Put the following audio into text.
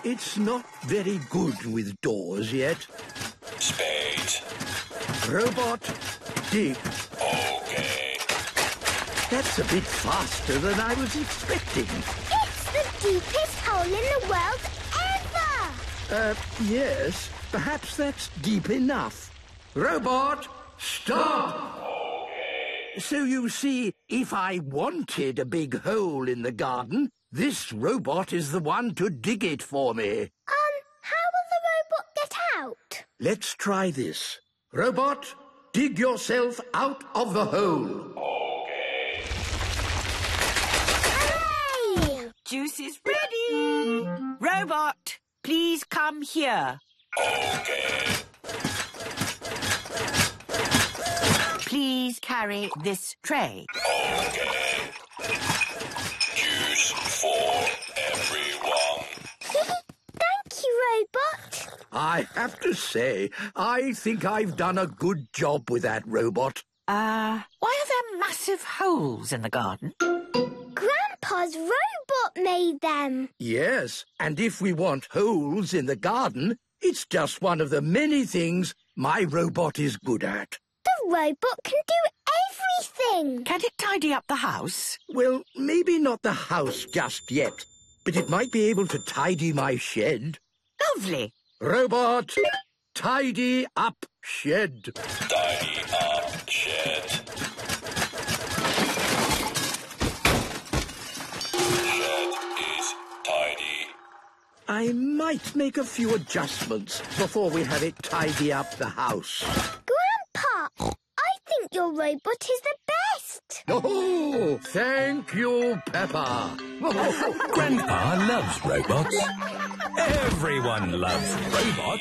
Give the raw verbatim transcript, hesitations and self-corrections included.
It's not very good with doors yet. Spade. Robot, dig. Okay. That's a bit faster than I was expecting. It's the deepest hole in the world ever! Uh, yes, perhaps that's deep enough. Robot, stop! Okay. So you see, if I wanted a big hole in the garden, this robot is the one to dig it for me. Um, how will the robot get out? Let's try this. Robot, dig yourself out of the hole. Okay. Hooray! Juice is ready. Robot, please come here. Okay. Please carry this tray. Okay. Juice for everyone. Thank you, robot. I have to say, I think I've done a good job with that robot. Uh, why are there massive holes in the garden? Grandpa's robot made them. Yes, and if we want holes in the garden, it's just one of the many things my robot is good at. The robot can do everything. Can it tidy up the house? Well, maybe not the house just yet, but it might be able to tidy my shed. Lovely. Robot, tidy up shed. Tidy up shed. Shed is tidy. I might make a few adjustments before we have it tidy up the house. Grandpa, I think your robot is the best. Oh, thank you, Peppa. Grandpa loves robots. Everyone loves robots.